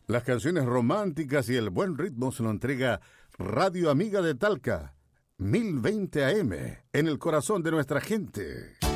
Las canciones románticas y el buen ritmo se lo entrega Radio Amiga de Talca, 1020 AM, en el corazón de nuestra gente.